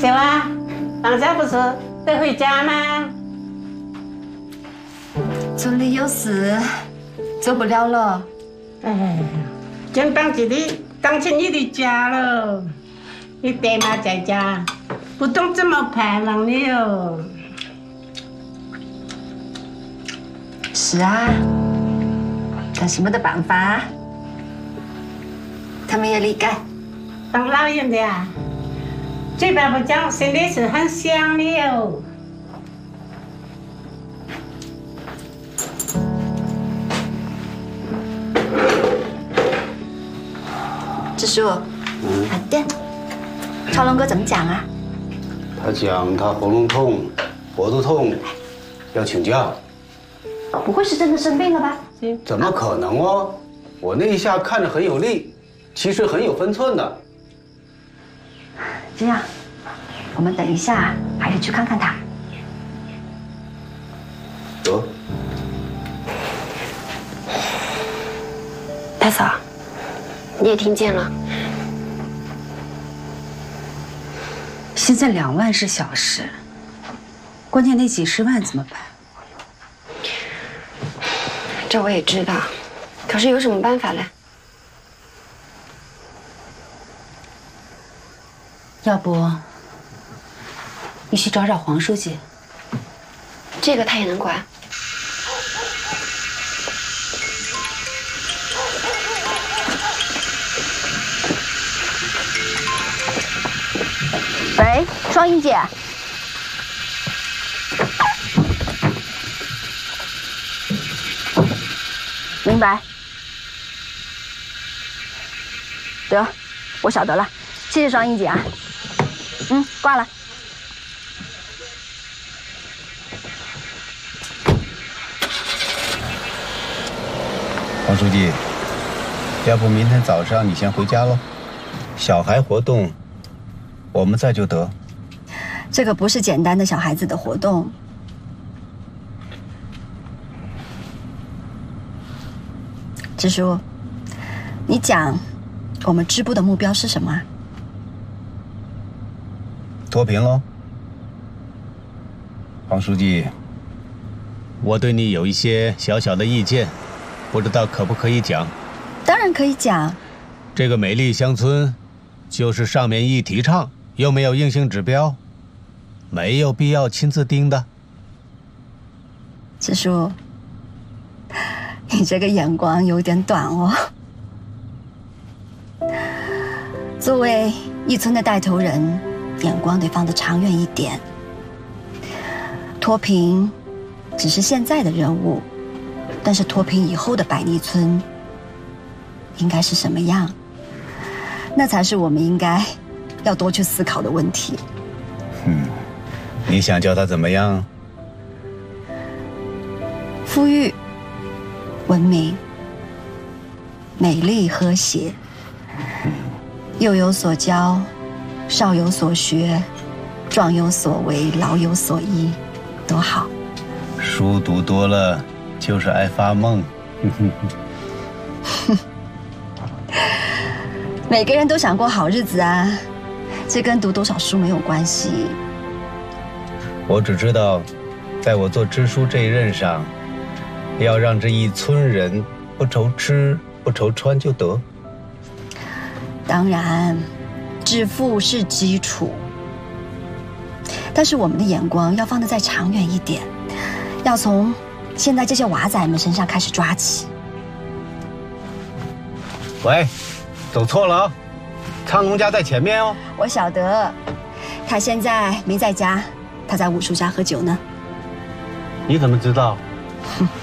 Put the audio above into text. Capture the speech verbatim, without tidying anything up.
小啊，当家不是得回家吗？ 村里有事，走不了了。 哎，就当这里当成你的家了。你爹妈在家，不懂怎么盼望你哦。 是啊，但是没得办法，他们也理解。 当老人的啊，嘴巴不讲，心里是很想你哦。 支书，嗯，点，朝龙哥怎么讲啊？ 他讲他喉咙痛、脖子痛，要请假。 不会是真的生病了吧？ 怎么可能哦？我那一下看着很有力，其实很有分寸的。 这样，我们等一下还是去看看他。 得。 大嫂，你也听见了。 现在两万是小事，关键那几十万怎么办？ 这我也知道，可是有什么办法呢？ 要不你去找找黄书记。 这个他也能管？ 喂，双英姐。明白。得，我晓得了，谢谢双英姐啊。嗯，挂了。 黄书记，要不明天早上你先回家喽？小孩活动，我们在就得。 这个不是简单的小孩子的活动。支书，你讲，我们支部的目标是什么啊？ 脱贫喽。黄书记，我对你有一些小小的意见，不知道可不可以讲？ 当然可以讲。 这个美丽乡村，就是上面一提倡，又没有硬性指标，没有必要亲自盯的。 支书，你这个眼光有点短哦。作为一村的带头人，眼光得放得长远一点。脱贫只是现在的任务，但是脱贫以后的百丽村应该是什么样，那才是我们应该要多去思考的问题。 嗯，你想叫他怎么样？ 富裕、文明、美丽、和谐，幼有所教，少有所学，壮有所为，老有所依，多好。 书读多了就是爱发梦。 每个人都想过好日子啊，这跟读多少书没有关系。 我只知道，在我做支书这一任上，要让这一村人不愁吃不愁穿就得。 当然，致富是基础，但是我们的眼光要放得再长远一点，要从现在这些娃仔们身上开始抓起。 喂，走错了啊！昌农家在前面哦。 我晓得，他现在没在家，他在五叔家喝酒呢。 你怎么知道？ 哼。